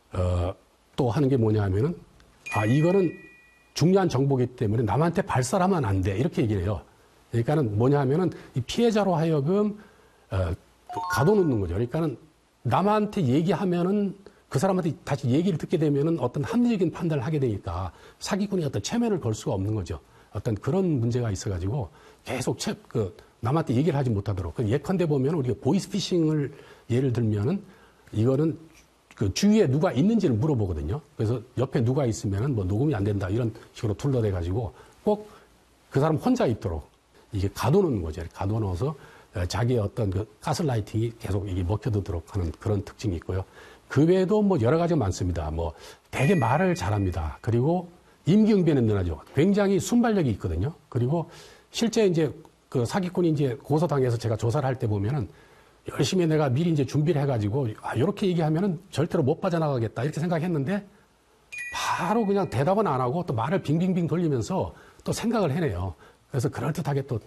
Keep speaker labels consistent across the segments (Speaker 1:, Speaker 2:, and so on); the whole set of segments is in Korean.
Speaker 1: 또 하는 게 뭐냐 하면은, 이거는 중요한 정보이기 때문에 남한테 발설하면 안 돼. 이렇게 얘기를 해요. 그러니까는 뭐냐 하면은 이 피해자로 하여금 가둬놓는 거죠. 그러니까는 남한테 얘기하면은 그 사람한테 다시 얘기를 듣게 되면은 어떤 합리적인 판단을 하게 되니까 사기꾼이 어떤 체면을 걸 수가 없는 거죠. 어떤 그런 문제가 있어가지고 계속 남한테 얘기를 하지 못하도록. 예컨대 보면 우리가 보이스피싱을 예를 들면은 이거는 그 주위에 누가 있는지를 물어보거든요. 그래서 옆에 누가 있으면은 뭐 녹음이 안 된다 이런 식으로 둘러대가지고 꼭 그 사람 혼자 있도록 이게 가둬놓는 거죠. 가둬놓아서 자기의 어떤 그 가스라이팅이 계속 이게 먹혀들도록 하는 그런 특징이 있고요. 그 외에도 뭐 여러 가지가 많습니다. 뭐 되게 말을 잘합니다. 그리고 임기응변에 능하죠. 굉장히 순발력이 있거든요. 그리고 실제 이제 그 사기꾼이 이제 고소당해서 제가 조사를 할 때 보면은 열심히 내가 미리 이제 준비를 해가지고 이렇게 얘기하면은 절대로 못 빠져나가겠다 이렇게 생각했는데 바로 그냥 대답은 안 하고 또 말을 빙빙빙 돌리면서 또 생각을 해내요. 그래서 그럴듯하게 또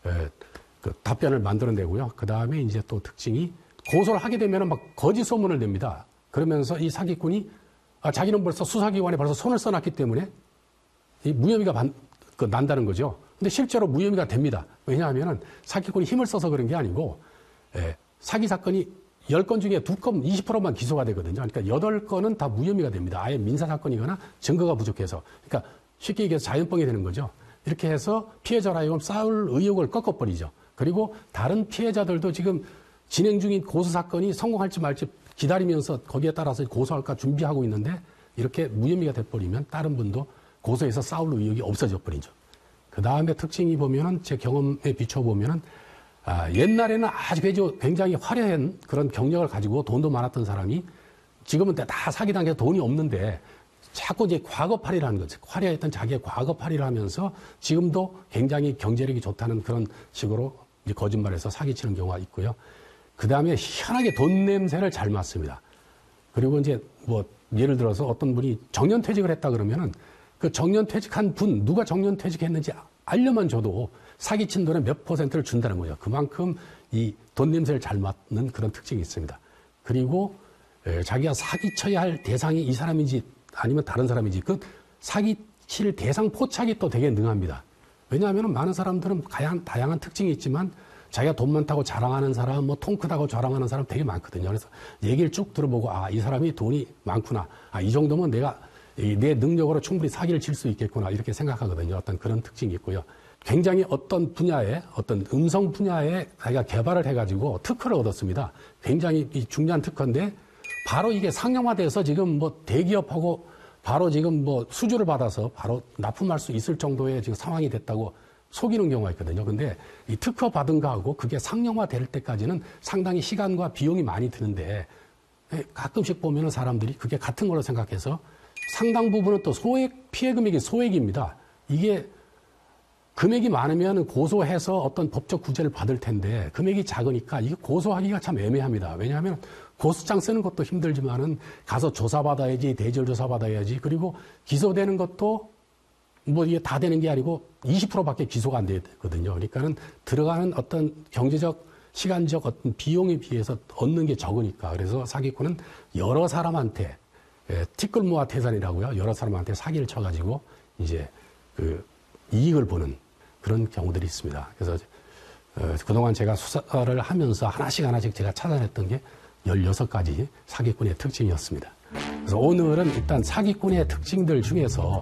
Speaker 1: 그 답변을 만들어내고요. 그 다음에 이제 또 특징이 고소를 하게 되면은 막 거짓 소문을 냅니다. 그러면서 이 사기꾼이 자기는 벌써 수사기관에 벌써 손을 써놨기 때문에 이 무혐의가 난다는 거죠. 근데 실제로 무혐의가 됩니다. 왜냐하면은 사기꾼이 힘을 써서 그런 게 아니고 사기 사건이 10건 중에 2건 20%만 기소가 되거든요. 그러니까 8건은 다 무혐의가 됩니다. 아예 민사사건이거나 증거가 부족해서. 그러니까 쉽게 얘기해서 자연뻥이 되는 거죠. 이렇게 해서 피해자로 하여금 싸울 의욕을 꺾어버리죠. 그리고 다른 피해자들도 지금 진행 중인 고소사건이 성공할지 말지 기다리면서 거기에 따라서 고소할까 준비하고 있는데 이렇게 무혐의가 돼버리면 다른 분도 고소해서 싸울 의욕이 없어져 버리죠. 그 다음에 특징이 보면은 제 경험에 비춰보면은 옛날에는 아주 굉장히 화려한 그런 경력을 가지고 돈도 많았던 사람이 지금은 다 사기 당해서 돈이 없는데 자꾸 이제 과거팔이라는 거죠. 화려했던 자기의 과거팔이를 하면서 지금도 굉장히 경제력이 좋다는 그런 식으로 이제 거짓말해서 사기치는 경우가 있고요. 그 다음에 희한하게 돈 냄새를 잘 맡습니다. 그리고 이제 뭐 예를 들어서 어떤 분이 정년퇴직을 했다 그러면은 그 정년퇴직한 분, 누가 정년퇴직했는지 알려만 줘도 사기친 돈의 몇 %를 준다는 거예요. 그만큼 이 돈 냄새를 잘 맡는 그런 특징이 있습니다. 그리고 자기가 사기쳐야 할 대상이 이 사람인지 아니면 다른 사람인지 그 사기칠 대상 포착이 또 되게 능합니다. 왜냐하면 많은 사람들은 다양한 특징이 있지만 자기가 돈 많다고 자랑하는 사람, 뭐 통 크다고 자랑하는 사람 되게 많거든요. 그래서 얘기를 쭉 들어보고 이 사람이 돈이 많구나. 이 정도면 내가 내 능력으로 충분히 사기를 칠 수 있겠구나 이렇게 생각하거든요. 어떤 그런 특징이 있고요. 굉장히 어떤 분야에 어떤 음성 분야에 자기가 개발을 해가지고 특허를 얻었습니다. 굉장히 중요한 특허인데 바로 이게 상용화돼서 지금 뭐 대기업하고 바로 지금 뭐 수주를 받아서 바로 납품할 수 있을 정도의 지금 상황이 됐다고 속이는 경우가 있거든요. 근데 이 특허 받은 거하고 그게 상용화 될 때까지는 상당히 시간과 비용이 많이 드는데 가끔씩 보면은 사람들이 그게 같은 걸로 생각해서 상당 부분은 또 피해 금액이 소액입니다. 이게 금액이 많으면 고소해서 어떤 법적 구제를 받을 텐데 금액이 작으니까 이게 고소하기가 참 애매합니다. 왜냐하면 고소장 쓰는 것도 힘들지만은 가서 조사받아야지, 대절 조사받아야지, 그리고 기소되는 것도 뭐 이게 다 되는 게 아니고 20%밖에 기소가 안 되거든요. 그러니까는 들어가는 어떤 경제적, 시간적 어떤 비용에 비해서 얻는 게 적으니까. 그래서 사기꾼은 여러 사람한테 티끌모아 태산이라고요. 여러 사람한테 사기를 쳐가지고 이제 그 이익을 보는 그런 경우들이 있습니다. 그래서 그동안 제가 수사를 하면서 하나씩 제가 찾아냈던 게 16가지 사기꾼의 특징이었습니다. 그래서 오늘은 일단 사기꾼의 특징들 중에서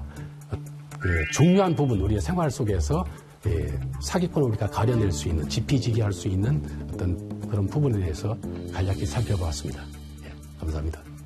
Speaker 1: 중요한 부분, 우리의 생활 속에서 사기꾼을 우리가 가려낼 수 있는, 지피지기할 수 있는 어떤 그런 부분에 대해서 간략히 살펴보았습니다. 감사합니다.